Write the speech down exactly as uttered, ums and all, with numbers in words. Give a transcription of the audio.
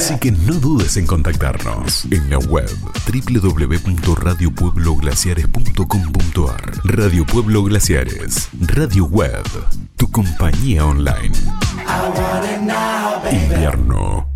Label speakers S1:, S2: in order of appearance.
S1: Así que no dudes en contactarnos en la web doble u doble u doble u punto radio pueblo glaciares punto com punto a r. Radio Pueblo Glaciares, radio web, tu compañía online. Invierno